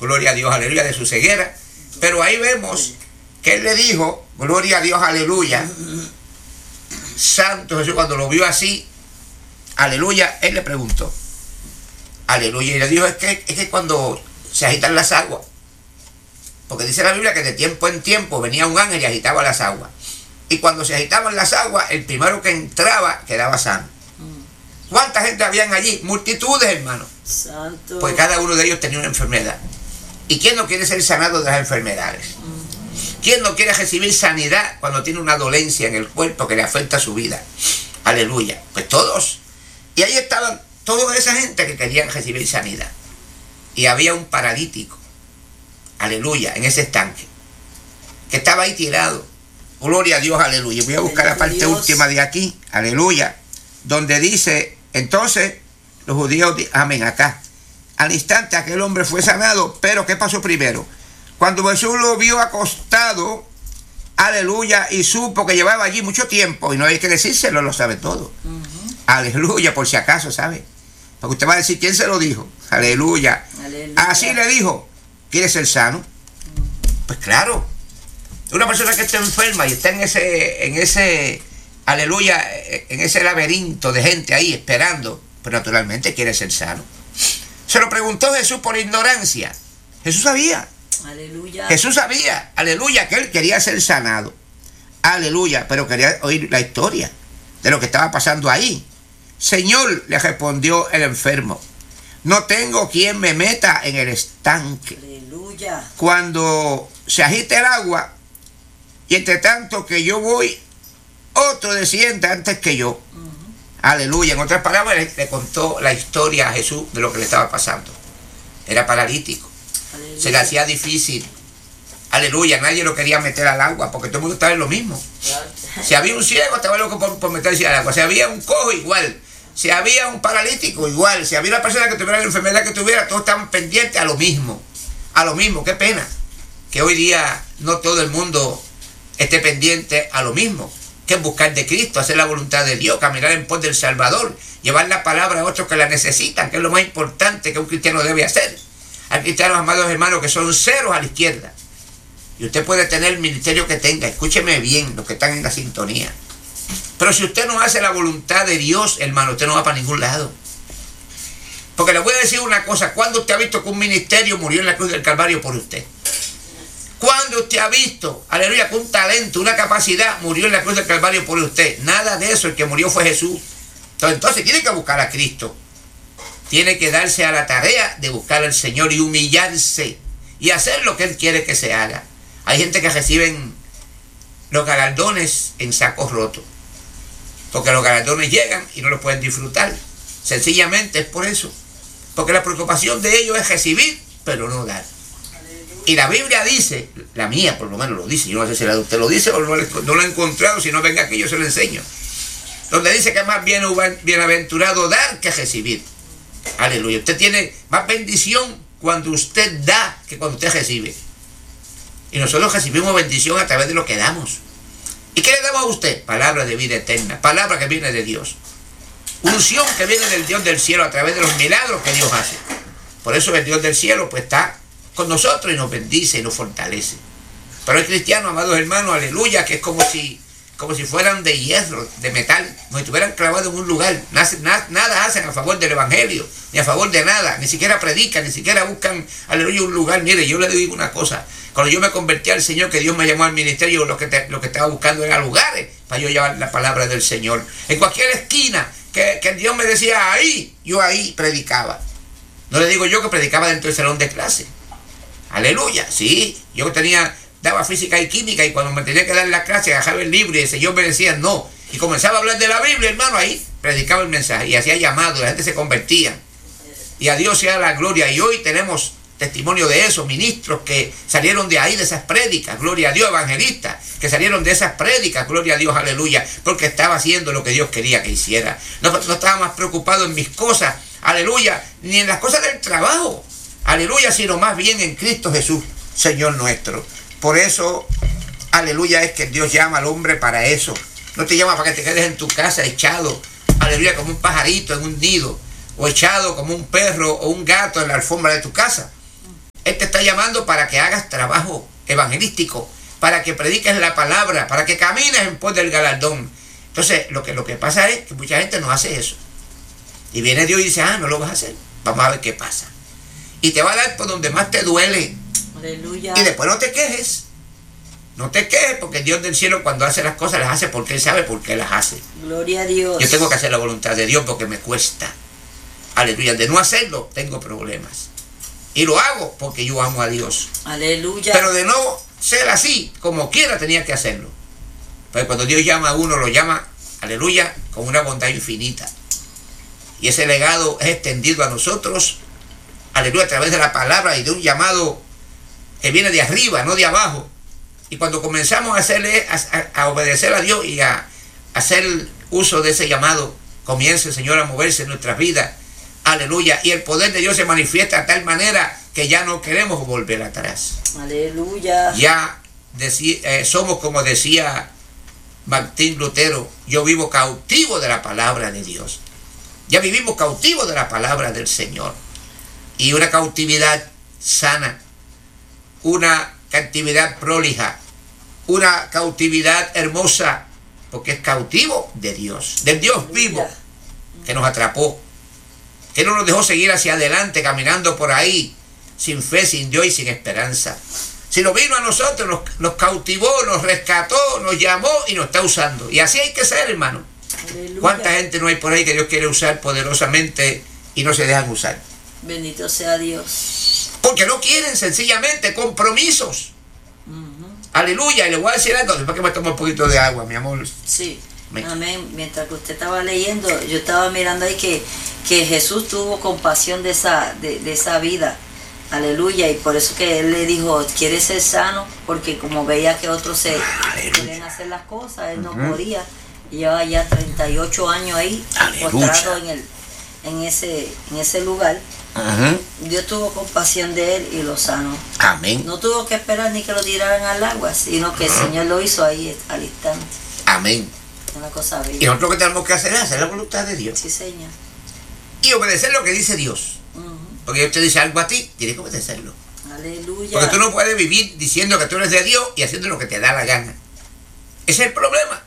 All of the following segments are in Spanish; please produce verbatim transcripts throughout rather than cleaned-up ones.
gloria a Dios, aleluya, de su ceguera. Pero ahí vemos que él le dijo, gloria a Dios, aleluya, Santo Jesús, cuando lo vio así, aleluya, él le preguntó, aleluya, y le dijo, es que, es que cuando se agitan las aguas, porque dice la Biblia que de tiempo en tiempo venía un ángel y agitaba las aguas, y cuando se agitaban las aguas, el primero que entraba quedaba sano. ¿Cuánta gente habían allí? Multitudes, hermano. Santo. Pues cada uno de ellos tenía una enfermedad. ¿Y quién no quiere ser sanado de las enfermedades? ¿Quién no quiere recibir sanidad cuando tiene una dolencia en el cuerpo que le afecta su vida? Aleluya. Pues todos. Y ahí estaban toda esa gente que querían recibir sanidad. Y había un paralítico, aleluya, en ese estanque, que estaba ahí tirado. Gloria a Dios, aleluya. Voy a buscar la parte última de aquí, aleluya, donde dice, entonces, los judíos, amén, acá. Al instante aquel hombre fue sanado, pero ¿qué pasó primero? Cuando Jesús lo vio acostado, aleluya, y supo que llevaba allí mucho tiempo, y no hay que decírselo, lo sabe todo. Uh-huh. Aleluya, por si acaso, ¿sabe? Porque usted va a decir, ¿quién se lo dijo? Aleluya. Aleluya. Así le dijo, ¿quieres ser sano? Uh-huh. Pues claro, una persona que está enferma y está en ese, en ese, aleluya, en ese laberinto de gente ahí esperando, pues naturalmente quiere ser sano. Se lo preguntó Jesús por ignorancia. Jesús sabía. Aleluya. Jesús sabía, aleluya, que él quería ser sanado. Aleluya, pero quería oír la historia de lo que estaba pasando ahí. Señor, le respondió el enfermo, no tengo quien me meta en el estanque. Aleluya. Cuando se agite el agua, y entre tanto que yo voy, otro desciende antes que yo. Uh-huh. Aleluya. En otras palabras, le, le contó la historia a Jesús de lo que le estaba pasando. Era paralítico. Aleluya. Se le hacía difícil. Aleluya. Nadie lo quería meter al agua porque todo el mundo estaba en lo mismo. Claro. Si había un ciego, estaba loco por, por meterse al agua. Si había un cojo, igual. Si había un paralítico, igual. Si había una persona que tuviera la enfermedad que tuviera, todos estaban pendientes a lo mismo. A lo mismo. Qué pena que hoy día no todo el mundo esté pendiente a lo mismo, que es buscar de Cristo, hacer la voluntad de Dios, caminar en pos del Salvador, llevar la palabra a otros que la necesitan, que es lo más importante que un cristiano debe hacer. Hay cristianos, amados hermanos, que son ceros a la izquierda. Y usted puede tener el ministerio que tenga, escúcheme bien, los que están en la sintonía. Pero si usted no hace la voluntad de Dios, hermano, usted no va para ningún lado. Porque le voy a decir una cosa, ¿cuándo usted ha visto que un ministerio murió en la cruz del Calvario por usted? ¿Cuándo usted ha visto, aleluya, que un talento, una capacidad murió en la cruz del Calvario por usted? Nada de eso, el que murió fue Jesús. Entonces, entonces tiene que buscar a Cristo. Tiene que darse a la tarea de buscar al Señor y humillarse y hacer lo que Él quiere que se haga. Hay gente que reciben los galardones en sacos rotos, porque los galardones llegan y no los pueden disfrutar. Sencillamente es por eso, porque la preocupación de ellos es recibir, pero no dar. Y la Biblia dice, la mía por lo menos lo dice, yo no sé si la de usted lo dice o no, no lo he encontrado, si no venga aquí yo se lo enseño, donde dice que es más bien, bienaventurado dar que recibir. Aleluya. Usted tiene más bendición cuando usted da que cuando usted recibe. Y nosotros recibimos bendición a través de lo que damos. ¿Y qué le damos a usted? Palabra de vida eterna, palabra que viene de Dios, unción que viene del Dios del cielo a través de los milagros que Dios hace. Por eso el Dios del cielo pues está con nosotros y nos bendice y nos fortalece. Pero hay cristianos, amados hermanos, aleluya, que es como si, como si fueran de hierro, de metal, como si estuvieran clavados en un lugar. Nada, nada hacen a favor del evangelio, ni a favor de nada, ni siquiera predican, ni siquiera buscan, aleluya, un lugar. Mire, yo le digo una cosa, cuando yo me convertí al Señor, que Dios me llamó al ministerio, lo que, te, lo que estaba buscando era lugares para yo llevar la palabra del Señor. En cualquier esquina que, que Dios me decía ahí, yo ahí predicaba. No le digo yo que predicaba dentro del salón de clase. Aleluya, sí, yo tenía, daba física y química y cuando me tenía que dar la clase, agarraba el libro y el Señor me decía no. Y comenzaba a hablar de la Biblia, hermano, ahí predicaba el mensaje y hacía llamado, la gente se convertía. Y a Dios sea la gloria. Y hoy tenemos testimonio de eso, ministros que salieron de ahí, de esas prédicas, gloria a Dios, evangelistas, que salieron de esas prédicas, gloria a Dios, aleluya, porque estaba haciendo lo que Dios quería que hiciera. No, no estaba más preocupado en mis cosas, aleluya, ni en las cosas del trabajo. Aleluya, sino más bien en Cristo Jesús, Señor nuestro. Por eso, aleluya, es que Dios llama al hombre para eso. No te llama para que te quedes en tu casa echado, aleluya, como un pajarito en un nido, o echado como un perro o un gato en la alfombra de tu casa. Él te está llamando para que hagas trabajo evangelístico, para que prediques la palabra, para que camines en pos del galardón. Entonces, lo que, lo que pasa es que mucha gente no hace eso. Y viene Dios y dice, ah, no lo vas a hacer. Vamos a ver qué pasa. Y te va a dar por donde más te duele. Aleluya. Y después no te quejes. No te quejes, porque el Dios del cielo cuando hace las cosas las hace porque Él sabe por qué las hace. Gloria a Dios. Yo tengo que hacer la voluntad de Dios porque me cuesta. Aleluya. De no hacerlo, tengo problemas. Y lo hago porque yo amo a Dios. Aleluya. Pero de no ser así, como quiera tenía que hacerlo. Pero cuando Dios llama a uno, lo llama, aleluya, con una bondad infinita. Y ese legado es extendido a nosotros, aleluya, a través de la palabra y de un llamado que viene de arriba, no de abajo. Y cuando comenzamos a hacerle, a, a obedecer a Dios y a, a hacer uso de ese llamado, comienza el Señor a moverse en nuestras vidas. Aleluya. Y el poder de Dios se manifiesta de tal manera que ya no queremos volver atrás. Aleluya. Ya decí, eh, somos, como decía Martín Lutero, yo vivo cautivo de la palabra de Dios. Ya vivimos cautivos de la palabra del Señor. Y una cautividad sana, una cautividad prolija, una cautividad hermosa, porque es cautivo de Dios, del Dios vivo que nos atrapó, que no nos dejó seguir hacia adelante caminando por ahí sin fe, sin Dios y sin esperanza. Sino vino a nosotros, nos, nos cautivó, nos rescató, nos llamó y nos está usando. Y así hay que ser, hermano. Aleluya. ¿Cuánta gente no hay por ahí que Dios quiere usar poderosamente y no se dejan usar? Bendito sea Dios. Porque no quieren sencillamente compromisos. Uh-huh. Aleluya. Y le voy a decir algo, después que me tomo un poquito de agua, mi amor. Sí. Me... Amén. Mientras que usted estaba leyendo, yo estaba mirando ahí que, que Jesús tuvo compasión de esa, de, de esa vida. Aleluya. Y por eso que Él le dijo, ¿quieres ser sano? Porque como veía que otros se quieren hacer las cosas, Él no uh-huh. podía. Lleva ya treinta y ocho años ahí, postrado en, el, en, ese, en ese lugar. Uh-huh. Dios tuvo compasión de él y lo sanó. Amén. No tuvo que esperar ni que lo tiraran al agua, sino que uh-huh. el Señor lo hizo ahí al instante. Amén. Una cosa bella. Y nosotros lo que tenemos que hacer es hacer la voluntad de Dios. Sí, Señor. Y obedecer lo que dice Dios. Uh-huh. Porque Dios te dice algo a ti, tienes que obedecerlo. Aleluya. Porque tú no puedes vivir diciendo que tú eres de Dios y haciendo lo que te da la gana. Ese es el problema.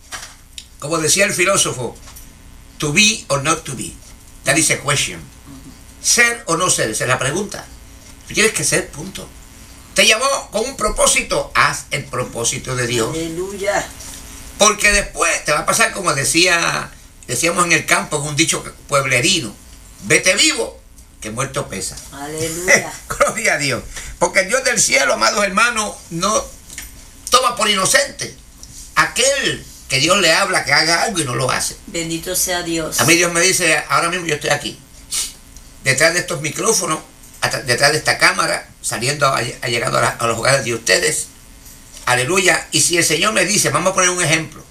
Como decía el filósofo, to be or not to be. That is a question. Ser o no ser, esa es la pregunta. Tú tienes que ser, punto. Te llamó con un propósito, haz el propósito de Dios. Aleluya. Porque después te va a pasar como decía, decíamos en el campo, en un dicho pueblerino, vete vivo, que muerto pesa. Aleluya. Gloria a Dios. Porque el Dios del cielo, amados hermanos, no toma por inocente aquel que Dios le habla que haga algo y no lo hace. Bendito sea Dios. A mí Dios me dice, ahora mismo yo estoy aquí, detrás de estos micrófonos, detrás de esta cámara, saliendo, a, a llegando a, la, a los hogares de ustedes. Aleluya. Y si el Señor me dice, vamos a poner un ejemplo,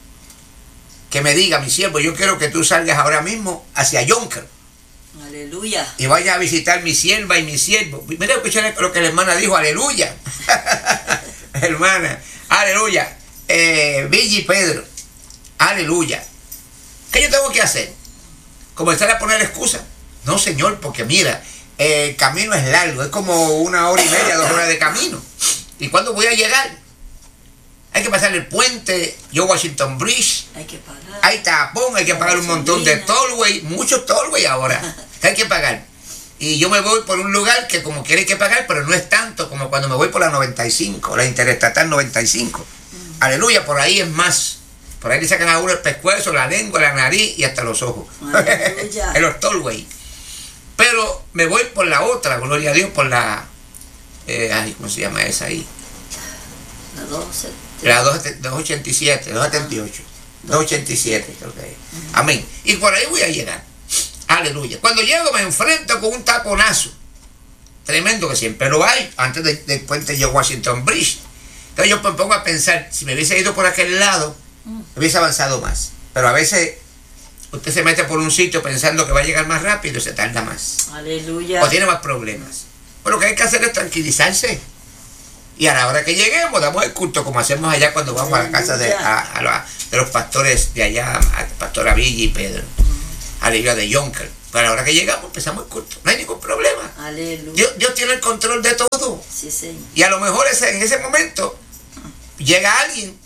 que me diga, mi siervo, yo quiero que tú salgas ahora mismo hacia Yonker. Aleluya. Y vayas a visitar mi sierva y mi siervo. Mira, escuchen lo que la hermana dijo, aleluya. Hermana, aleluya. Eh, Villa y Pedro. Aleluya. ¿Qué yo tengo que hacer? ¿Comenzar a poner excusas? No, Señor, porque mira, el camino es largo, es como una hora y media, dos horas de camino. ¿Y cuándo voy a llegar? Hay que pasar el puente, yo Washington Bridge. Hay que pagar. Hay tapón, hay que pagar un montón de tollway, muchos tollway ahora. Hay que pagar. Y yo me voy por un lugar que como quiere hay que pagar, pero no es tanto como cuando me voy por la noventa y cinco, la Interestatal noventa y cinco. Mm. Aleluya, por ahí es más. Por ahí le sacan a uno el pescuezo, la lengua, la nariz y hasta los ojos. En los tollway. Pero me voy por la otra, gloria a Dios, por la... Eh, ay, ¿cómo se llama esa ahí? La doce. La doscientos ochenta y siete, doscientos setenta y ocho. doscientos ochenta y siete, creo que es. Uh-huh. Amén. Y por ahí voy a llegar. Aleluya. Cuando llego me enfrento con un taponazo. Tremendo, que siempre lo hay, antes del de puente de Washington Bridge. Entonces yo me pongo a pensar, si me hubiese ido por aquel lado, hubiese avanzado más. Pero a veces usted se mete por un sitio pensando que va a llegar más rápido y se tarda más. Aleluya. O tiene más problemas. Pues lo que hay que hacer es tranquilizarse. Y a la hora que lleguemos, damos el culto como hacemos allá cuando vamos Aleluya. A la casa de, a, a la, de los pastores de allá, a Pastora Villa y Pedro. Uh-huh. Aleluya, de Yonker. Pero a la hora que llegamos empezamos el culto. No hay ningún problema. Aleluya. Dios, Dios tiene el control de todo. Sí, Señor. Y a lo mejor ese, en ese momento llega alguien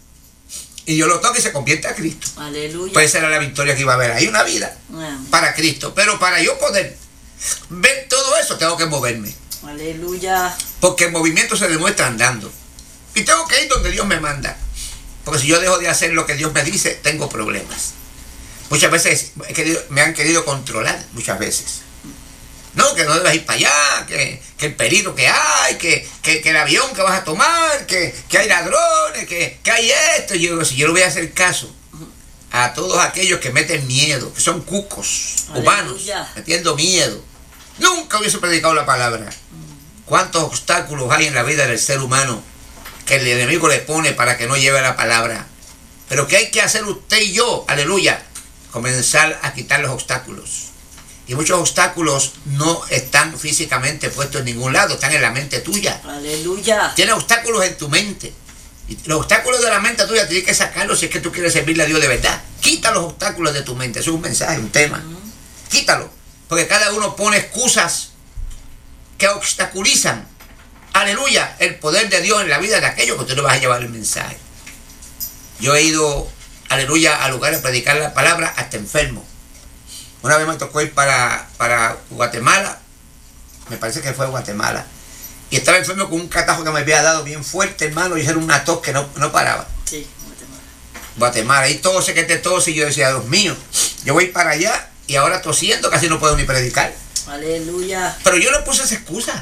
y yo lo toco y se convierte a Cristo. Aleluya. Pues esa era la victoria que iba a haber. Hay una vida Amén. para Cristo. Pero para yo poder ver todo eso, tengo que moverme. Aleluya. Porque el movimiento se demuestra andando. Y tengo que ir donde Dios me manda. Porque si yo dejo de hacer lo que Dios me dice, tengo problemas. Muchas veces he querido, me han querido controlar, muchas veces. No, que no debes ir para allá, que, que el peligro que hay, que, que, que el avión que vas a tomar, que, que hay ladrones, que, que hay esto. Y yo digo, si yo no voy a hacer caso a todos aquellos que meten miedo, que son cucos, Aleluya. humanos, metiendo miedo, nunca hubiese predicado la palabra. ¿Cuántos obstáculos hay en la vida del ser humano que el enemigo le pone para que no lleve la palabra? Pero ¿qué hay que hacer usted y yo? Aleluya. Comenzar a quitar los obstáculos. Y muchos obstáculos no están físicamente puestos en ningún lado, están en la mente tuya. Aleluya. Tienes obstáculos en tu mente. Y los obstáculos de la mente tuya tienes que sacarlos si es que tú quieres servirle a Dios de verdad. Quita los obstáculos de tu mente. Eso es un mensaje, un tema. Uh-huh. Quítalo. Porque cada uno pone excusas que obstaculizan, aleluya, el poder de Dios en la vida de aquellos que tú le vas a llevar el mensaje. Yo he ido, aleluya, a lugares a predicar la palabra hasta enfermo. Una vez me tocó ir para, para Guatemala, me parece que fue Guatemala, y estaba enfermo con un catajo que me había dado bien fuerte, hermano, y era una tos que no, no paraba. Sí, Guatemala. Guatemala, y tose que te tose, y yo decía, Dios mío, yo voy para allá, y ahora tosiendo casi no puedo ni predicar. Aleluya. Pero yo no puse esa excusa.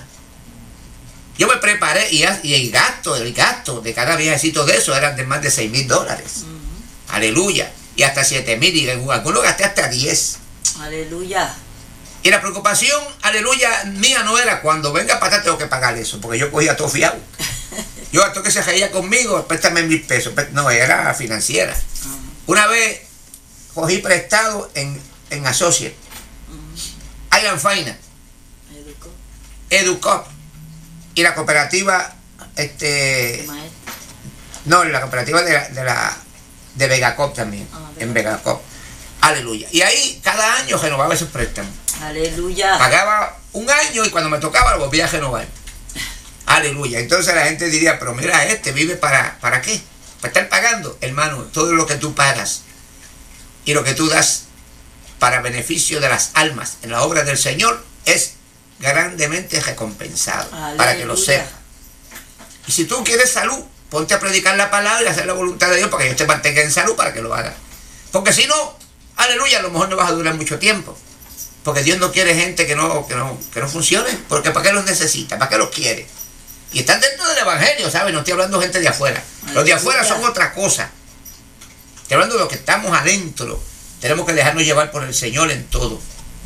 Yo me preparé y, y el gasto, el gasto de cada viajecito de eso eran de más de seis mil dólares. Uh-huh. Aleluya. Y hasta siete mil, y en algunos gasté hasta diez. Aleluya. Y la preocupación, aleluya, mía no era cuando venga para acá tengo que pagar eso, porque yo cogía todo fiado. Yo hasta que se reía conmigo, préstame mil pesos. No, era financiera. Uh-huh. Una vez cogí prestado en, en Associate. Uh-huh. Island Finance. Educop. Educop. Y la cooperativa, este... Maestro. No, la cooperativa de la, de la de Vegacop también, ah, en Vegacop. Aleluya. Y ahí cada año renovaba esos préstamos. Aleluya. Pagaba un año y cuando me tocaba lo volvía a renovar. Aleluya. Entonces la gente diría, pero mira, este vive para, ¿para qué? Para estar pagando, hermano, todo lo que tú pagas y lo que tú das para beneficio de las almas en la obra del Señor es grandemente recompensado. Aleluya. Para que lo sepas. Y si tú quieres salud, ponte a predicar la palabra y hacer la voluntad de Dios para que Dios te mantenga en salud para que lo hagas. Porque si no, aleluya, a lo mejor no vas a durar mucho tiempo. Porque Dios no quiere gente que no, que no, que no funcione. Porque ¿para qué los necesita? ¿Para qué los quiere? Y están dentro del evangelio, ¿sabes? No estoy hablando de gente de afuera. Aleluya. Los de afuera son otra cosa. Estoy hablando de los que estamos adentro. Tenemos que dejarnos llevar por el Señor en todo.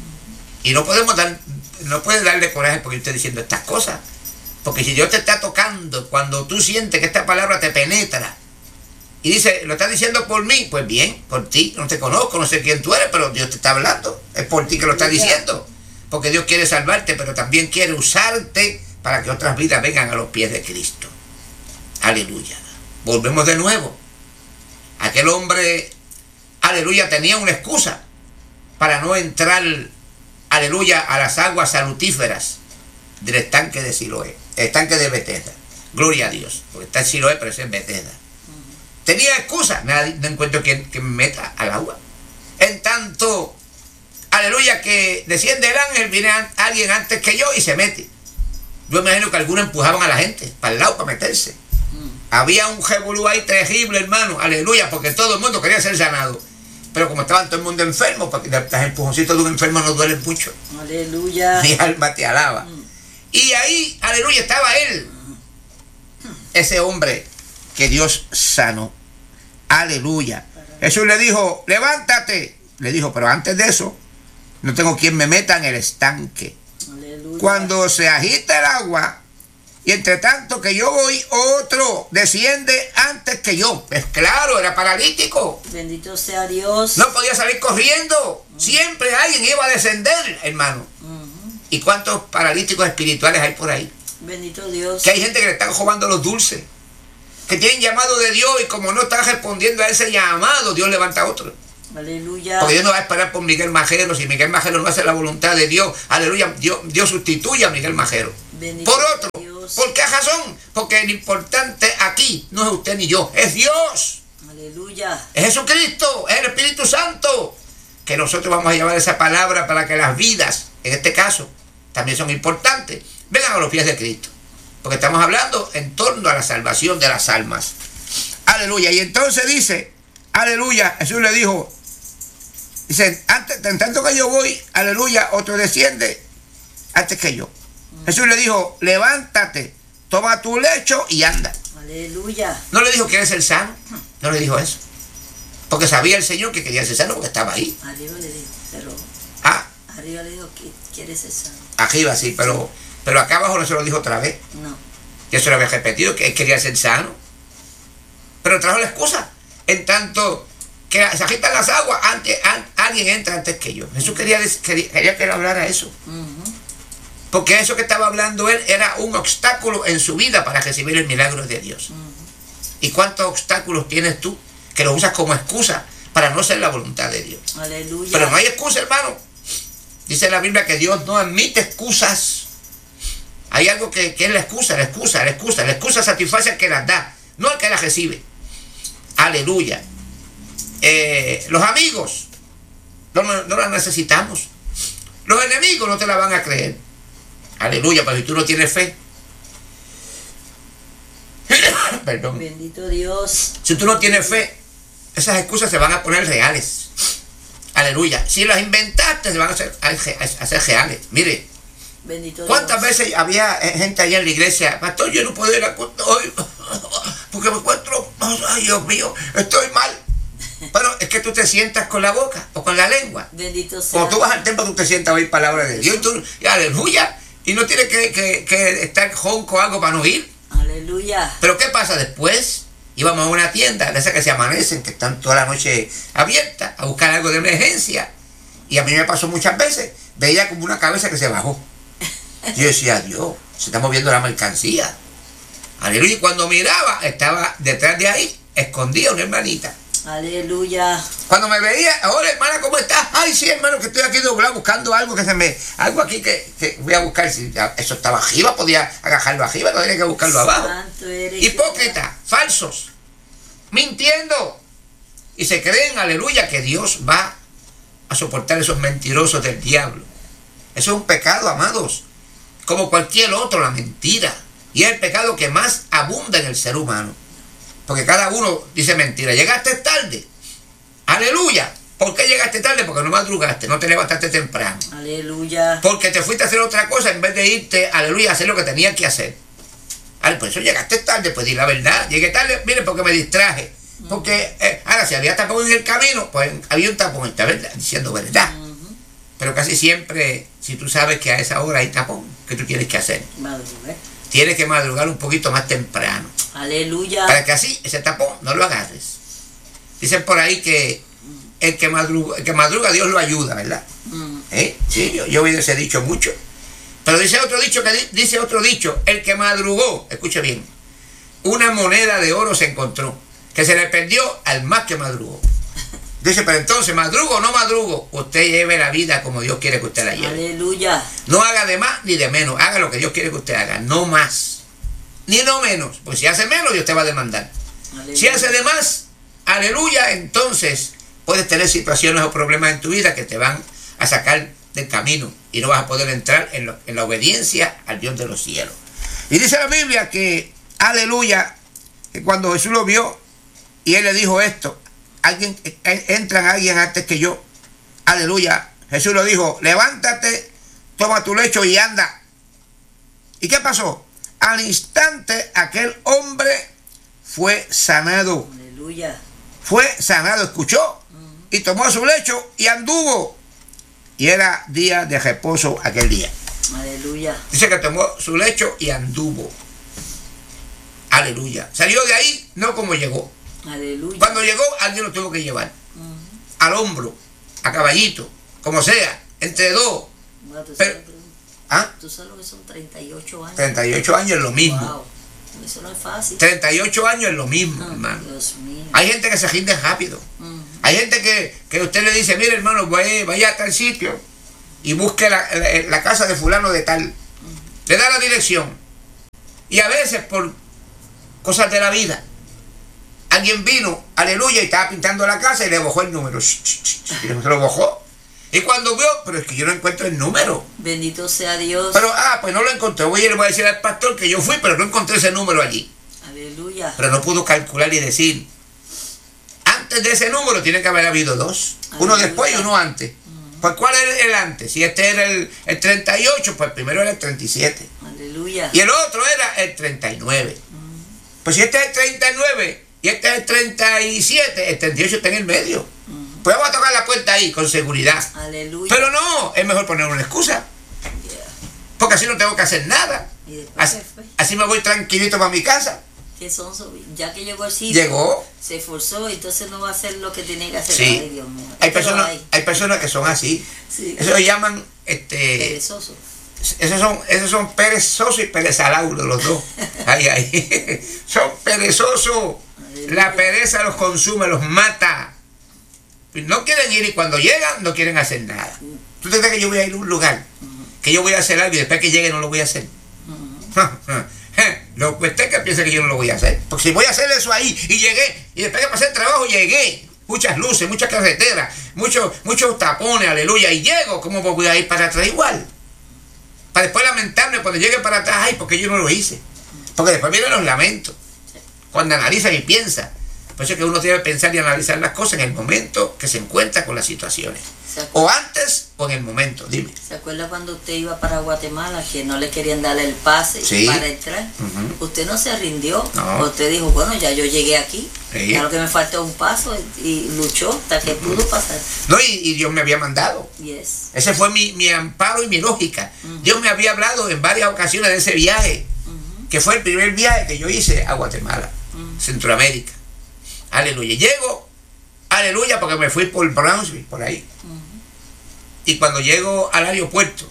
Y no podemos dar, no puedes darle coraje porque yo estoy diciendo estas cosas. Porque si Dios te está tocando, cuando tú sientes que esta palabra te penetra, y dice, lo estás diciendo por mí, pues bien, por ti, no te conozco, no sé quién tú eres, pero Dios te está hablando, es por ti que lo está diciendo, porque Dios quiere salvarte, pero también quiere usarte para que otras vidas vengan a los pies de Cristo. Aleluya. Volvemos de nuevo. Aquel hombre, aleluya, tenía una excusa para no entrar, aleluya, a las aguas salutíferas del estanque de Siloé, el estanque de Betesda. Gloria a Dios, porque está en Siloé, pero es en Betesda. Tenía excusa, nadie, no encuentro quien, quien me meta al agua. En tanto, aleluya, que desciende el ángel, viene a, alguien antes que yo y se mete. Yo me imagino que algunos empujaban a la gente para el lado, para meterse. Mm. Había un revolú ahí terrible, hermano, aleluya, porque todo el mundo quería ser sanado. Pero como estaban todo el mundo enfermo, porque los empujoncitos de un enfermo no duelen mucho. Aleluya. Mi alma te alaba. Mm. Y ahí, aleluya, estaba él, ese hombre que Dios sanó. Aleluya. Jesús le dijo, levántate. Le dijo, pero antes de eso, no tengo quien me meta en el estanque. Aleluya. Cuando se agita el agua, y entre tanto que yo voy, otro desciende antes que yo. Pues claro, era paralítico. Bendito sea Dios. No podía salir corriendo. Uh-huh. Siempre alguien iba a descender, hermano. Uh-huh. ¿Y cuántos paralíticos espirituales hay por ahí? Bendito Dios. Que hay gente que le están robando los dulces, que tienen llamado de Dios y como no están respondiendo a ese llamado, Dios levanta a otro. Aleluya. Porque Dios no va a esperar por Miguel Majero. Si Miguel Majero no hace la voluntad de Dios, aleluya, Dios, Dios sustituye a Miguel Majero Bendito por otro. Dios. ¿Por qué razón? Porque lo importante aquí no es usted ni yo, es Dios. Aleluya. Es Jesucristo, es el Espíritu Santo. Que nosotros vamos a llevar esa palabra para que las vidas, en este caso, también son importantes, vengan a los pies de Cristo. Porque estamos hablando en torno a la salvación de las almas. Aleluya. Y entonces dice, aleluya, Jesús le dijo, dice, antes, en tanto que yo voy, aleluya, otro desciende antes que yo. Mm. Jesús le dijo, levántate, toma tu lecho y anda. Aleluya. No le dijo, ¿quieres ser sano? No le dijo eso. Porque sabía el Señor que quería ser sano porque estaba ahí. Arriba le dijo, pero... Ah. Arriba le dijo que quiere ser sano. Arriba sí, pero, pero acá abajo no se lo dijo otra vez. No. Yo se lo había repetido, que él quería ser sano. Pero trajo la excusa. En tanto que se agitan las aguas, antes, an, alguien entra antes que yo. Jesús quería, quería, quería que él hablara eso. Uh-huh. Porque eso que estaba hablando él era un obstáculo en su vida para recibir el milagro de Dios. Uh-huh. ¿Y cuántos obstáculos tienes tú que los usas como excusa para no hacer la voluntad de Dios? Aleluya. Pero no hay excusa, hermano. Dice la Biblia que Dios no admite excusas. Hay algo que, que es la excusa, la excusa, la excusa. La excusa satisface al que las da, no al que las recibe. Aleluya. Eh, los amigos no, no, no las necesitamos. Los enemigos no te la van a creer. Aleluya, pero si tú no tienes fe. Perdón. Bendito Dios. Si tú no tienes fe, esas excusas se van a poner reales. Aleluya. Si las inventaste, se van a hacer, a hacer reales. Mire, bendito ¿cuántas Dios. veces había gente allá en la iglesia? Pastor, yo no puedo ir a hoy porque me encuentro, ay Dios mío, estoy mal. Pero es que tú te sientas con la boca o con la lengua. Bendito sea. Cuando tú vas al templo, tú te sientas a oír palabras de Dios. Y tú, y aleluya. Y no tienes que, que, que estar jonco o algo para no oír. Aleluya. Pero ¿qué pasa después? Íbamos a una tienda de esas que se amanecen, que están toda la noche abiertas, a buscar algo de emergencia. Y a mí me pasó muchas veces. Veía como una cabeza que se bajó. Yo decía, Dios, se está moviendo la mercancía. Aleluya. Y cuando miraba, estaba detrás de ahí, escondida una hermanita. Aleluya. Cuando me veía, hola hermana, ¿cómo estás? Ay, sí, hermano, que estoy aquí doblado buscando algo que se me... Algo aquí que, que voy a buscar. Si eso estaba arriba, podía agajarlo arriba, no tenía que buscarlo abajo. Hipócritas, falsos, mintiendo. Y se creen, aleluya, que Dios va a soportar esos mentirosos del diablo. Eso es un pecado, amados. Como cualquier otro, la mentira. Y es el pecado que más abunda en el ser humano. Porque cada uno dice mentira. Llegaste tarde. Aleluya. ¿Por qué llegaste tarde? Porque no madrugaste, no te levantaste temprano. Aleluya. Porque te fuiste a hacer otra cosa en vez de irte, aleluya, a hacer lo que tenías que hacer. Al, por eso llegaste tarde, pues di la verdad. Llegué tarde, mire, porque me distraje. Porque, eh, ahora, si había tapón en el camino, pues había un tapón, está verdad, diciendo verdad. Uh-huh. Pero casi siempre, si tú sabes que a esa hora hay tapón, ¿qué tú tienes que hacer? Madrugar. Tienes que madrugar un poquito más temprano. Aleluya. Para que así, ese tapón, no lo agarres. Dicen por ahí que el que madruga, el que madruga Dios lo ayuda, ¿verdad? Mm. ¿Eh? Sí, yo, yo he oído ese dicho mucho. Pero dice otro dicho, que dice otro dicho, el que madrugó, escuche bien, una moneda de oro se encontró, que se le perdió al más que madrugó. Dice, pero entonces, ¿madrugo o no madrugo? Usted lleve la vida como Dios quiere que usted la lleve. Aleluya. No haga de más ni de menos, haga lo que Dios quiere que usted haga, no más, ni no menos, pues si hace menos Dios te va a demandar. Aleluya. Si hace de más, aleluya, entonces puedes tener situaciones o problemas en tu vida que te van a sacar del camino y no vas a poder entrar en, lo, en la obediencia al Dios de los cielos. Y dice la Biblia que, aleluya, que cuando Jesús lo vio y él le dijo esto, alguien entran a alguien antes que yo, aleluya, Jesús lo dijo, levántate, toma tu lecho y anda. ¿Y qué pasó? Al instante aquel hombre fue sanado. Aleluya. Fue sanado, escuchó, uh-huh. y tomó su lecho y anduvo. Y era día de reposo aquel día. Aleluya. Dice que tomó su lecho y anduvo. Aleluya. Salió de ahí, no como llegó. Aleluya. Cuando llegó, alguien lo tuvo que llevar. Uh-huh. Al hombro, a caballito, como sea, entre dos. Bueno, ¿tú, Pero, sabes, ¿ah? tú sabes que son treinta y ocho años. treinta y ocho años es lo mismo. Wow. Eso no es fácil. treinta y ocho años es lo mismo, oh, hermano. Dios mío. Hay gente que se rinde rápido. Uh-huh. Hay Hay gente que, que usted le dice, mire hermano, vaya, vaya a tal sitio y busque la, la, la casa de fulano de tal. Le da la dirección. Y a veces por cosas de la vida, alguien vino, aleluya, y estaba pintando la casa y le bajó el número. Y se lo bajó. Y cuando vio, pero es que yo no encuentro el número. Bendito sea Dios. Pero, ah, pues no lo encontré. Voy y le voy a decir al pastor que yo fui, pero no encontré ese número allí. Aleluya. Pero no pudo calcular y decir, antes de ese número tiene que haber habido dos. Aleluya. Uno después y uno antes. Uh-huh. Pues ¿cuál era el antes? Si este era el, el treinta y ocho, pues primero era el treinta y siete. Aleluya. Y el otro era el treinta y nueve. Uh-huh. Pues si este es el treinta y nueve y este es el treinta y siete, el treinta y ocho está en el medio. Uh-huh. Pues vamos a tocar la puerta ahí con seguridad. Aleluya. Pero no, es mejor poner una excusa. Yeah. Porque así no tengo que hacer nada. Así, así me voy tranquilito para mi casa. Que son, ya que llegó el sitio, llegó, se esforzó, entonces no va a hacer lo que tiene que hacer. Sí. Ay, Dios mío. Hay personas, hay. hay personas que son así. Sí. Eso se llaman este, perezosos. Esos son, esos son perezosos y perezalauros los dos. Ay, ay. Son perezosos. Aleluya. La pereza los consume, los mata. No quieren ir y cuando llegan no quieren hacer nada. ¿Tú te crees que yo voy a ir a un lugar? Uh-huh. Que yo voy a hacer algo y después que llegue no lo voy a hacer. Uh-huh. Lo que usted que piensa que yo no lo voy a hacer. Porque si voy a hacer eso ahí y llegué, y después que pasé el trabajo llegué, muchas luces, muchas carreteras, muchos, muchos tapones, aleluya, y llego, ¿cómo voy a ir para atrás igual? Para después lamentarme cuando llegue para atrás, ay, porque yo no lo hice. Porque después vienen los lamentos, cuando analizan y piensan. Por eso es que uno debe pensar y analizar las cosas en el momento que se encuentra con las situaciones. O antes o en el momento, dime. ¿Se acuerda cuando usted iba para Guatemala que no le querían darle el pase sí. para entrar? Uh-huh. Usted no se rindió. No. Usted dijo, bueno, ya yo llegué aquí. Sí. Ya lo que me falta es un paso y, y luchó hasta que uh-huh. pudo pasar. No, y, y Dios me había mandado. Yes. Ese fue mi, mi amparo y mi lógica. Uh-huh. Dios me había hablado en varias ocasiones de ese viaje, uh-huh. que fue el primer viaje que yo hice a Guatemala, uh-huh. Centroamérica. Aleluya. Llego, aleluya, porque me fui por Brownsville, por ahí. Uh-huh. Y cuando llego al aeropuerto,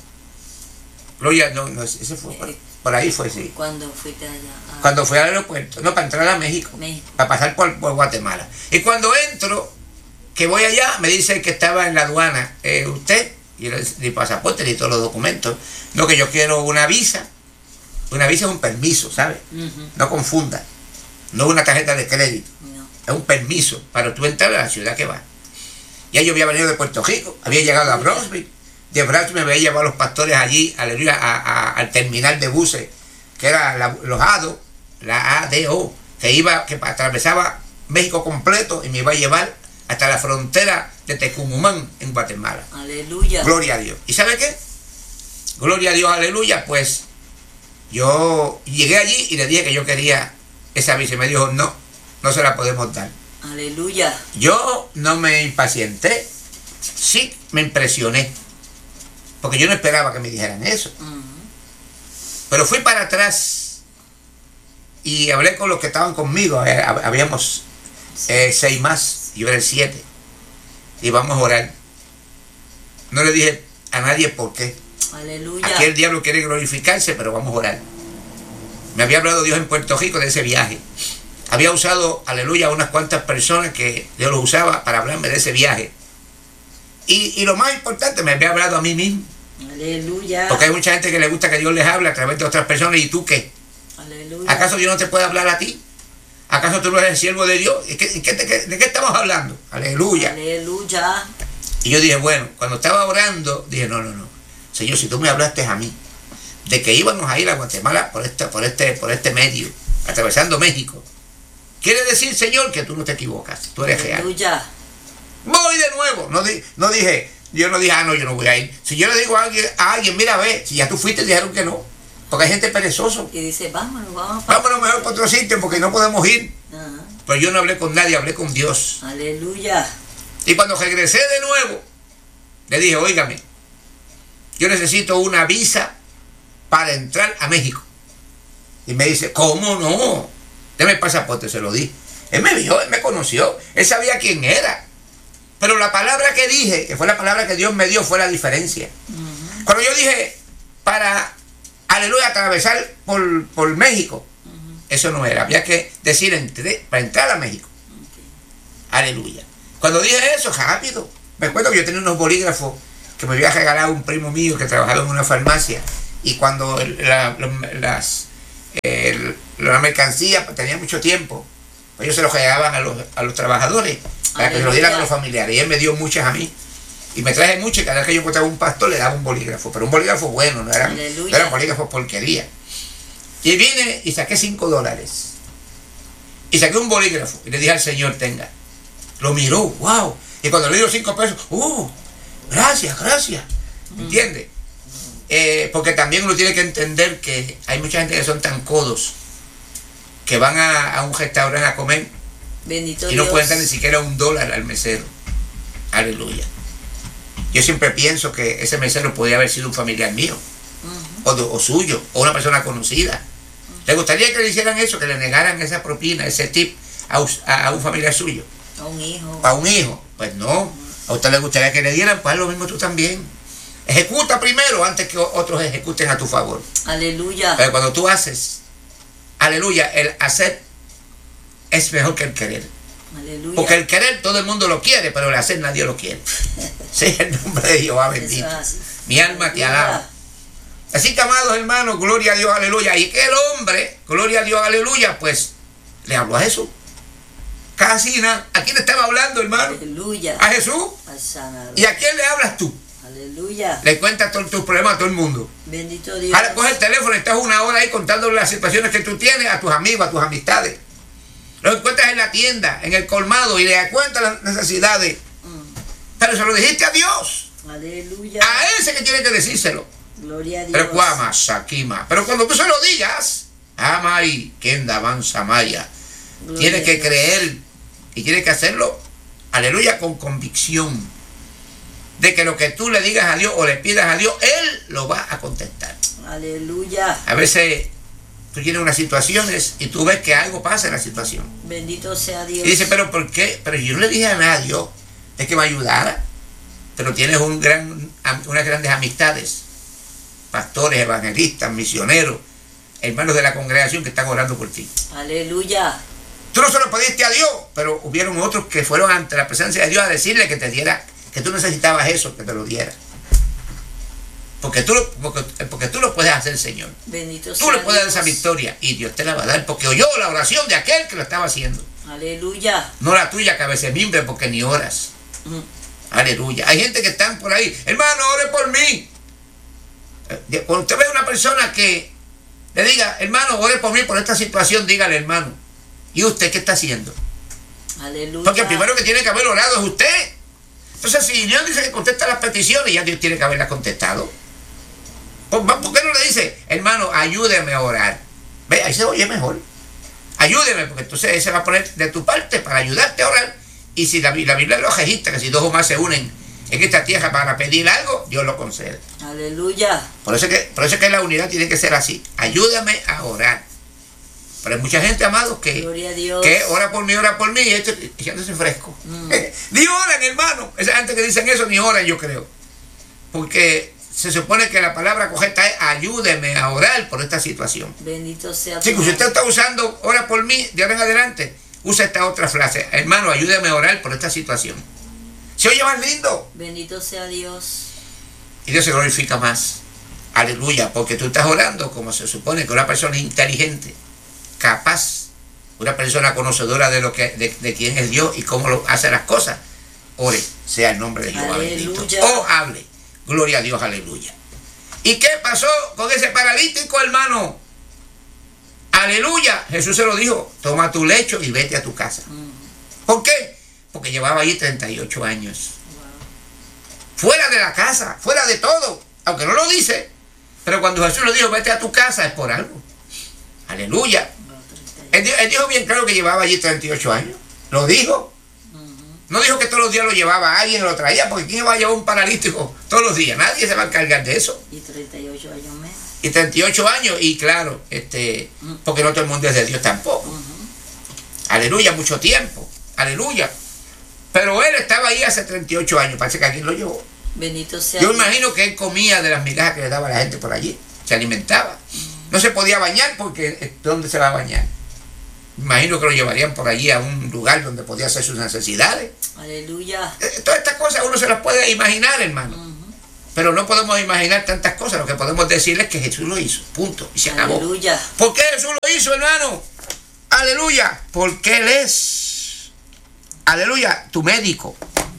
gloria, no, no, ese fue por, por ahí fue, sí. ¿Cuándo fuiste allá? Ah. Cuando fui al aeropuerto, no, para entrar a México, México. para pasar por, por Guatemala. Y cuando entro, que voy allá, me dice que estaba en la aduana, eh, usted, y el, el pasaporte y todos los documentos, no, que yo quiero una visa. Una visa es un permiso, ¿sabes? Uh-huh. No confunda, no es una tarjeta de crédito. No. Es un permiso para tú entrar a la ciudad que vas. Ya yo había venido de Puerto Rico, había llegado a Brownsville. De Brownsville me había llevado a los pastores allí, aleluya, a, a, al terminal de buses, que era la, los A D O, la A D O, que iba, que atravesaba México completo y me iba a llevar hasta la frontera de Tecumumán en Guatemala. Aleluya. Gloria a Dios. ¿Y sabe qué? Gloria a Dios, aleluya, pues yo llegué allí y le dije que yo quería esa visa y me dijo, no, no se la podemos dar. Aleluya. Yo no me impacienté, sí me impresioné, porque yo no esperaba que me dijeran eso. Uh-huh. Pero fui para atrás y hablé con los que estaban conmigo, eh, habíamos eh, seis más, yo era el siete, y vamos a orar. No le dije a nadie por qué. Aleluya. Aquí el diablo quiere glorificarse, pero vamos a orar. Me había hablado Dios en Puerto Rico de ese viaje. Había usado, aleluya, a unas cuantas personas que Dios los usaba para hablarme de ese viaje. Y, y lo más importante, me había hablado a mí mismo. Aleluya. Porque hay mucha gente que le gusta que Dios les hable a través de otras personas. ¿Y tú qué? Aleluya. ¿Acaso Dios no te puede hablar a ti? ¿Acaso tú no eres el siervo de Dios? ¿De qué, de qué, de qué estamos hablando? Aleluya. Aleluya. Y yo dije, bueno, cuando estaba orando, dije, no, no, no. Señor, si tú me hablaste a mí de que íbamos a ir a Guatemala por este, por este, por este medio, atravesando México, quiere decir, Señor, que tú no te equivocas, tú eres Aleluya. real. Voy de nuevo. No, di, no dije, yo no dije, ah, no, yo no voy a ir. Si yo le digo a alguien, a alguien, mira, ve, si ya tú fuiste, dijeron que no. Porque hay gente perezoso. Y dice, vámonos, vámonos. Para... Vámonos mejor para otro sitio porque no podemos ir. Uh-huh. Pero yo no hablé con nadie, hablé con Dios. Aleluya. Y cuando regresé de nuevo, le dije, óigame, yo necesito una visa para entrar a México. Y me dice, ¿cómo no? Deme el pasaporte, se lo di. Él me vio, él me conoció, él sabía quién era. Pero la palabra que dije, que fue la palabra que Dios me dio, fue la diferencia. Uh-huh. Cuando yo dije, para, aleluya, atravesar por, por México, uh-huh. eso no era. Había que decir, entre, para entrar a México. Okay. Aleluya. Cuando dije eso, rápido. Me acuerdo que yo tenía unos bolígrafos que me había regalado un primo mío que trabajaba en una farmacia. Y cuando el, la, las, el, la mercancía tenía mucho tiempo, pues ellos se los regalaban a los, a los trabajadores para Aleluya. Que se los dieran a los familiares. Y él me dio muchas a mí. Y me traje muchas, y cada vez que yo encontraba un pastor le daba un bolígrafo. Pero un bolígrafo bueno, no eran, no eran bolígrafos porquería. Y vine y saqué cinco dólares. Y saqué un bolígrafo. Y le dije al Señor, tenga. Lo miró, wow. Y cuando le dio cinco pesos, uh, gracias, gracias. ¿Entiendes? Eh, porque también uno tiene que entender que hay mucha gente que son tan codos que van a, a un restaurante a comer Bendito y no Dios. pueden dar ni siquiera un dólar al mesero. Aleluya. Yo siempre pienso que ese mesero podría haber sido un familiar mío, uh-huh. o, de, o suyo, o una persona conocida. Uh-huh. ¿Le gustaría que le hicieran eso, que le negaran esa propina, ese tip a, a, a un familiar suyo? A un hijo. A un hijo. Pues no. A usted le gustaría que le dieran, pues lo mismo tú también. Ejecuta primero antes que otros ejecuten a tu favor. Aleluya. Pero cuando tú haces, aleluya, el hacer es mejor que el querer. Aleluya. Porque el querer todo el mundo lo quiere, pero el hacer nadie lo quiere. Sí, el nombre de Jehová bendito. Mi alma aleluya. Te alaba. Así que, amados hermanos, gloria a Dios, aleluya. Y que el hombre, gloria a Dios, aleluya, pues le habló a Jesús. Casi nada. ¿A quién estaba hablando, hermano? Aleluya. A Jesús. Al sanador. ¿Y a quién le hablas tú? Aleluya. Le cuentas todos tus problemas a todo el mundo. Bendito Dios. Ahora coge el teléfono y estás una hora ahí contándole las situaciones que tú tienes a tus amigos, a tus amistades. Lo encuentras en la tienda, en el colmado y le cuentas las necesidades. Mm. Pero se lo dijiste a Dios. Aleluya. A ese que tiene que decírselo. Gloria a Dios. Pero cuama, saquima. Pero cuando tú se lo digas, amai, kenda avanza maya. Tienes que creer y tienes que hacerlo, aleluya, con convicción de que lo que tú le digas a Dios o le pidas a Dios, Él lo va a contestar. Aleluya. A veces tú tienes unas situaciones y tú ves que algo pasa en la situación. Bendito sea Dios. Y dices, pero ¿por qué? Pero yo no le dije a nadie es que me ayudara. Pero tienes un gran, unas grandes amistades, pastores, evangelistas, misioneros, hermanos de la congregación que están orando por ti. Aleluya. Tú no se lo pediste a Dios, pero hubieron otros que fueron ante la presencia de Dios a decirle que te diera, que tú necesitabas eso, que te lo diera. Porque tú, lo, porque, porque tú lo puedes hacer, Señor. Bendito tú le puedes dar Dios. esa victoria y Dios te la va a dar porque oyó la oración de aquel que lo estaba haciendo. Aleluya. No la tuya, que a veces mimbre porque ni oras. Mm. Aleluya. Hay gente que están por ahí. Hermano, ore por mí. Cuando usted ve a una persona que le diga, hermano, ore por mí por esta situación, dígale, hermano. ¿Y usted qué está haciendo? Aleluya. Porque el primero que tiene que haber orado es usted. Entonces, si Dios dice que contesta las peticiones, ya Dios tiene que haberlas contestado. ¿Por, ¿Por qué no le dice, hermano, ayúdeme a orar? Ve, ahí se oye mejor. Ayúdeme, porque entonces él se va a poner de tu parte para ayudarte a orar. Y si la, la Biblia lo registra, que si dos o más se unen en esta tierra para pedir algo, Dios lo concede. Aleluya. Por eso, que, por eso es que la unidad tiene que ser así. Ayúdame a orar. Pero hay mucha gente, amados, que, que ora por mí, ora por mí, y esto, echándose fresco. Mm. Ni oran, hermano. Esa gente que dicen eso, ni oran, yo creo. Porque se supone que la palabra correcta es ayúdeme a orar por esta situación. Bendito sea. Sí, si usted está usando ora por mí, de ahora en adelante, usa esta otra frase. Hermano, ayúdeme a orar por esta situación. Se oye más lindo. Bendito sea Dios. Y Dios se glorifica más. Aleluya, porque tú estás orando como se supone que una persona inteligente, capaz, una persona conocedora de lo que de, de quién es Dios y cómo lo hace las cosas. Ore, sea el nombre de Jehová bendito. O hable. Gloria a Dios, aleluya. ¿Y qué pasó con ese paralítico, hermano? Aleluya. Jesús se lo dijo, toma tu lecho y vete a tu casa. ¿Por qué? Porque llevaba allí treinta y ocho años. Fuera de la casa, fuera de todo. Aunque no lo dice. Pero cuando Jesús le dijo, vete a tu casa, es por algo. Aleluya. Él, él dijo bien claro que llevaba allí treinta y ocho años. Lo dijo. No dijo que todos los días lo llevaba, alguien lo traía, porque ¿quién va a llevar un paralítico todos los días? Nadie se va a encargar de eso. Y treinta y ocho años menos. Y treinta y ocho años, y claro, este, porque no todo el mundo es de Dios tampoco. Uh-huh. Aleluya, mucho tiempo. Aleluya. Pero él estaba ahí hace treinta y ocho años, parece que alguien lo llevó. Bendito sea. Yo imagino que él comía de las migajas que le daba la gente por allí, se alimentaba. Uh-huh. No se podía bañar porque ¿dónde se va a bañar? Imagino que lo llevarían por allí a un lugar donde podía hacer sus necesidades. Aleluya. Eh, Todas estas cosas uno se las puede imaginar, hermano. Ujú. Pero no podemos imaginar tantas cosas. Lo que podemos decirles es que Jesús lo hizo. Punto. Y se acabó. Aleluya. ¿Por qué Jesús lo hizo, hermano? Aleluya. Porque Él es, aleluya, tu médico.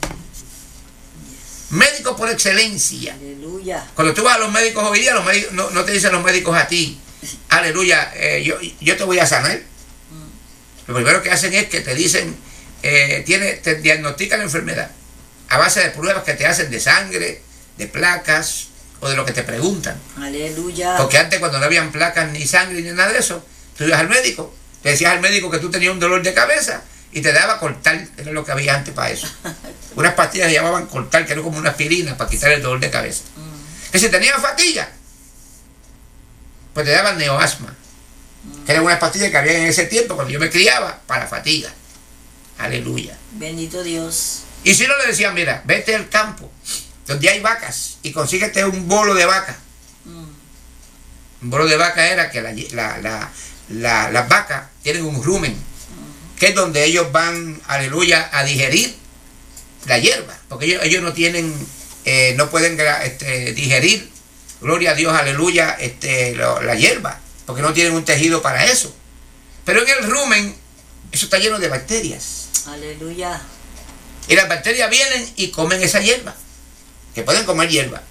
Médico por excelencia. Aleluya. Cuando tú vas a los médicos hoy día, los médicos, no, no te dicen los médicos a ti, aleluya, eh, yo, yo te voy a sanar. Lo primero que hacen es que te dicen, eh, tiene, te diagnostican la enfermedad a base de pruebas que te hacen de sangre, de placas o de lo que te preguntan. Aleluya. Porque antes, cuando no habían placas ni sangre ni nada de eso, tú ibas al médico, le decías al médico que tú tenías un dolor de cabeza y te daba Cortal, que era lo que había antes para eso. Unas pastillas se llamaban Cortal, que era como una aspirina para quitar el dolor de cabeza. Que si tenías fatiga, pues te daban neoasma, que era una pastilla que había en ese tiempo cuando yo me criaba para fatiga. Aleluya. Bendito Dios. Y si no, le decían, mira, vete al campo donde hay vacas y consíguete un bolo de vaca. Mm. Un bolo de vaca era que la, la, la, la, las vacas tienen un rumen, mm. que es donde ellos van, aleluya, a digerir la hierba, porque ellos, ellos no tienen, eh, no pueden este, digerir, gloria a Dios, aleluya, este, lo, la hierba, porque no tienen un tejido para eso. Pero en el rumen, eso está lleno de bacterias. Aleluya. Y las bacterias vienen y comen esa hierba, que pueden comer hierba.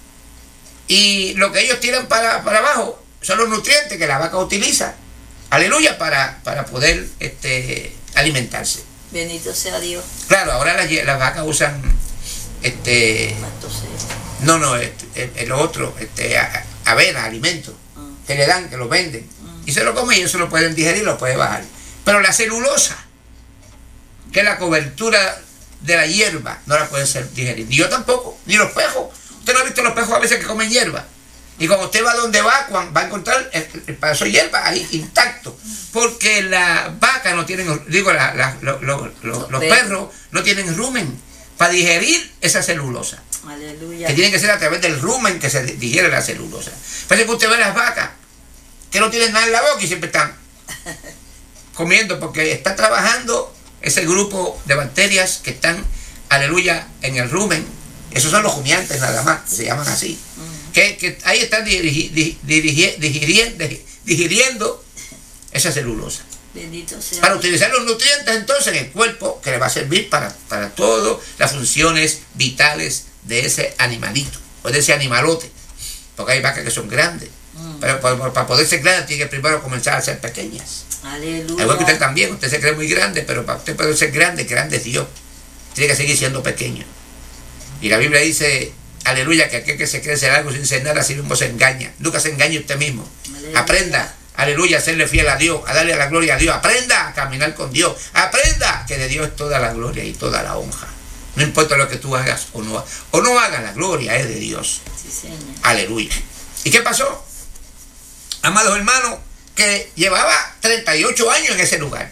Y lo que ellos tiran para, para abajo son los nutrientes que la vaca utiliza, aleluya, para, para poder este, alimentarse. Bendito sea Dios. Claro, ahora las, las vacas usan, este, no, no, este, el, el otro, este, a, avena, alimento, mm. que le dan, que lo venden, mm. y se lo comen y eso lo pueden digerir, lo pueden bajar. Pero la celulosa, que es la cobertura de la hierba, no la pueden ser digerir. Ni yo tampoco, ni los pejos. Usted no ha visto los pejos a veces que comen hierba. Y cuando usted va donde va, va a encontrar el, el pedazo de hierba ahí intacto. Porque las vacas no tienen, digo, la, la, lo, lo, lo, los perros no tienen rumen para digerir esa celulosa. Aleluya. Que tiene que ser a través del rumen que se digiere la celulosa. Parece que usted ve las vacas que no tienen nada en la boca y siempre están comiendo porque está trabajando ese grupo de bacterias que están, aleluya, en el rumen. Esos son los rumiantes nada más, que se llaman así. Uh-huh. que, que ahí están dirigi, dirigi, dirigi, digiriendo, digiriendo esa celulosa. Bendito sea. Para utilizar los nutrientes entonces en el cuerpo, que le va a servir para, para todas las funciones vitales de ese animalito, o de ese animalote. Porque hay vacas que son grandes. Uh-huh. Pero para, para poder ser grandes tiene que primero comenzar a ser pequeñas. Aleluya. Igual que usted también, usted se cree muy grande, pero para usted poder ser grande, grande es Dios. Tiene que seguir siendo pequeño. Y la Biblia dice, aleluya, que aquel que se cree ser algo sin ser nada, así mismo se engaña. Nunca se engañe usted mismo. Aleluya. Aprenda, aleluya, a serle fiel a Dios, a darle la gloria a Dios. Aprenda a caminar con Dios. Aprenda que de Dios es toda la gloria y toda la honra. No importa lo que tú hagas o no, o no hagas, la gloria es de Dios. Sí, señor. Aleluya. ¿Y qué pasó? Amados hermanos, que llevaba treinta y ocho años en ese lugar,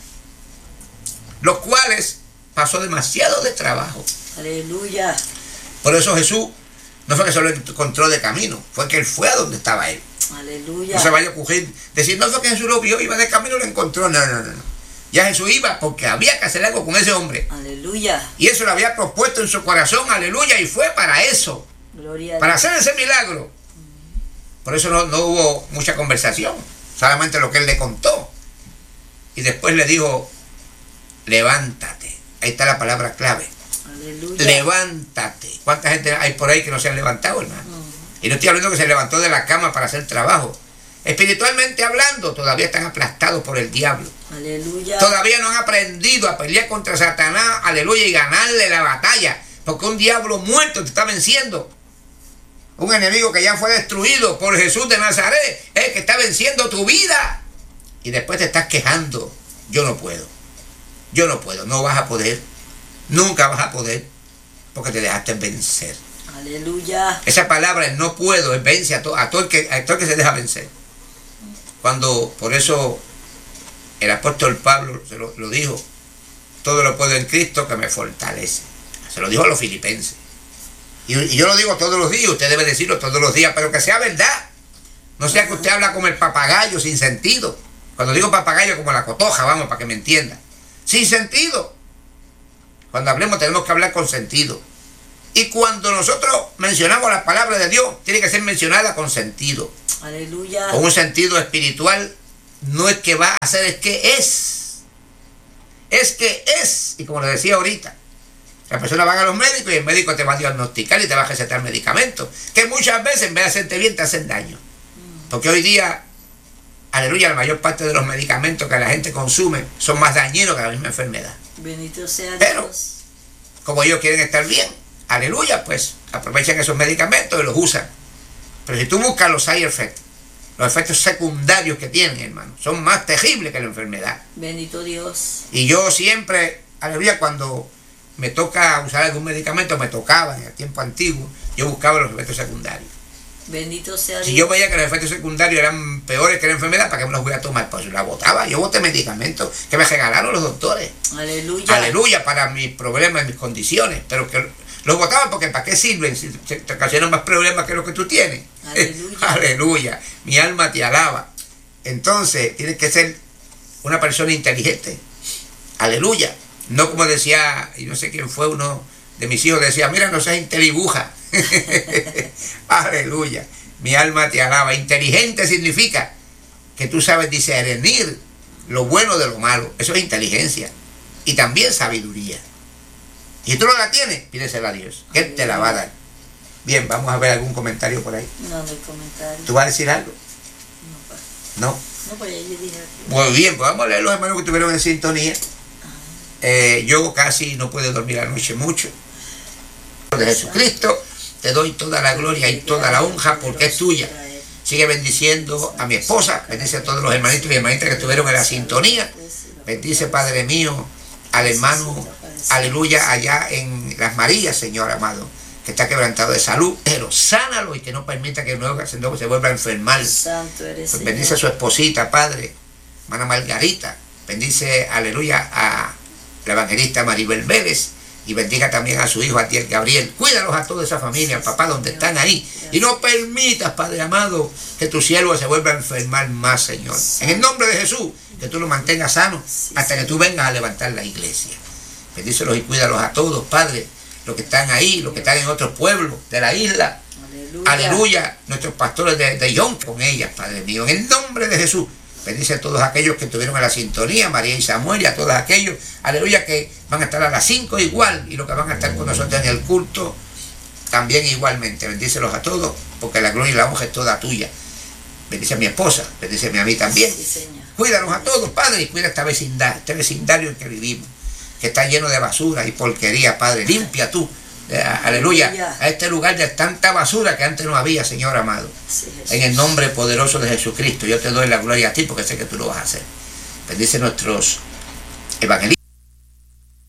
los cuales pasó demasiado de trabajo. Aleluya. Por eso Jesús no fue que se lo encontró de camino, fue que él fue a donde estaba él. Aleluya. No se vaya a coger, decir, no fue que Jesús lo vio, iba de camino y lo encontró. No, no, no, no. Ya Jesús iba porque había que hacer algo con ese hombre. Aleluya. Y eso lo había propuesto en su corazón, aleluya, y fue para eso. Gloria para a Dios. hacer ese milagro. Por eso no, no hubo mucha conversación, solamente lo que él le contó. Y después le dijo, levántate. Ahí está la palabra clave. Aleluya. Levántate. ¿Cuánta gente hay por ahí que no se han levantado, hermano? Uh-huh. Y no estoy hablando que se levantó de la cama para hacer trabajo. Espiritualmente hablando, todavía están aplastados por el diablo. Aleluya. Todavía no han aprendido a pelear contra Satanás, aleluya, y ganarle la batalla. Porque un diablo muerto te está venciendo. Un enemigo que ya fue destruido por Jesús de Nazaret es el que está venciendo tu vida. Y después te estás quejando. Yo no puedo. Yo no puedo. No vas a poder. Nunca vas a poder. Porque te dejaste vencer. Aleluya. Esa palabra, el no puedo, es vence a todo, a todo el que, a todo el que se deja vencer. Cuando, por eso, el apóstol Pablo se lo, lo dijo. Todo lo puedo en Cristo que me fortalece. Se lo dijo a los filipenses. Y, y yo lo digo todos los días, usted debe decirlo todos los días, pero que sea verdad. No sea que usted habla como el papagayo sin sentido. Cuando digo papagayo, como la cotoja, vamos, para que me entienda. Sin sentido. Cuando hablemos tenemos que hablar con sentido. Y cuando nosotros mencionamos la palabra de Dios, tiene que ser mencionada con sentido. Aleluya. Con un sentido espiritual. No es que va a hacer, es que es. Es que es. Y como le decía ahorita, la persona va a los médicos y el médico te va a diagnosticar y te va a recetar medicamentos. Que muchas veces en vez de hacerte bien te hacen daño. Porque hoy día, aleluya, la mayor parte de los medicamentos que la gente consume son más dañinos que la misma enfermedad. Bendito sea Dios. Pero, como ellos quieren estar bien, aleluya, pues aprovechan esos medicamentos y los usan. Pero si tú buscas los side effects, los efectos secundarios que tienen, hermano, son más terribles que la enfermedad. Bendito Dios. Y yo siempre, aleluya, cuando me toca usar algún medicamento, me tocaba en el tiempo antiguo, yo buscaba los efectos secundarios. Bendito sea Dios. Si yo veía que los efectos secundarios eran peores que la enfermedad, ¿para qué me los voy a tomar? Pues yo la botaba. Yo boté medicamentos que me regalaron los doctores. Aleluya. Aleluya, para mis problemas, mis condiciones. Pero que los botaba porque ¿para qué sirven? Si te ocasionan más problemas que los que tú tienes. Aleluya. Aleluya. Mi alma te alaba. Entonces, tienes que ser una persona inteligente. Aleluya. No como decía, y no sé quién fue uno de mis hijos, decía, mira, no seas intelibuja. Aleluya. Mi alma te alaba. Inteligente significa que tú sabes discernir lo bueno de lo malo. Eso es inteligencia. Y también sabiduría. Y si tú no la tienes, pídesela a Dios, que Él te la va a dar. Bien, vamos a ver algún comentario por ahí. No, no hay comentario. ¿Tú vas a decir algo? No, pa. No. No, pues ya yo dije. Muy bien, pues vamos a leer los hermanos que estuvieron en sintonía. Eh, yo casi no puedo dormir la noche mucho. De Jesucristo, te doy toda la gloria y toda la honra porque es tuya. Sigue bendiciendo a mi esposa, bendice a todos los hermanitos y hermanitas que estuvieron en la sintonía. Bendice, Padre mío, al hermano, aleluya, allá en Las Marías, Señor amado, que está quebrantado de salud, pero sánalo y que no permita que luego se vuelva a enfermar. Santo eres, pues bendice a su esposita, Padre, hermana Margarita. Bendice, aleluya, a la evangelista Maribel Vélez. Y bendiga también a su hijo Atiel Gabriel. Cuídalos a toda esa familia, papá, donde están ahí. Y no permitas, Padre amado, que tu siervo se vuelva a enfermar más, Señor. En el nombre de Jesús, que tú lo mantengas sano hasta que tú vengas a levantar la iglesia. Bendícelos y cuídalos a todos, Padre. Los que están ahí, los que están en otros pueblos de la isla. Aleluya. Aleluya. Nuestros pastores de, de Yon con ellas, Padre mío. En el nombre de Jesús. Bendice a todos aquellos que estuvieron en la sintonía, María y Samuel, y a todos aquellos, aleluya, que van a estar a las cinco igual, y los que van a estar con nosotros en el culto, también igualmente. Bendícelos a todos, porque la gloria y la honra es toda tuya. Bendice a mi esposa, bendice a mí también. Sí, Cuídanos a todos, Padre, y cuida esta vecindad, este vecindario en que vivimos, que está lleno de basura y porquería, Padre. Limpia tú, eh, aleluya, aleluya, a este lugar de tanta basura que antes no había, Señor amado. Sí, en el nombre poderoso de Jesucristo, yo te doy la gloria a ti porque sé que tú lo vas a hacer. Bendice nuestros evangelistas.